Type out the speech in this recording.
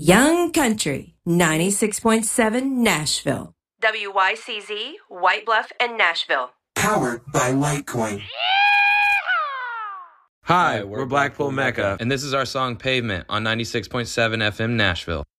Young Country, 96.7 Nashville. WYCZ, White Bluff, and Nashville. Powered by Litecoin. Hi, we're Blackpool Mecca, and this is our song Pavement on 96.7 FM Nashville.